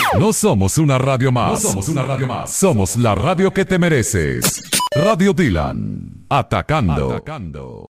No somos una radio más. No somos una radio más. Somos la radio que te mereces. Radio Dylan. Atacando.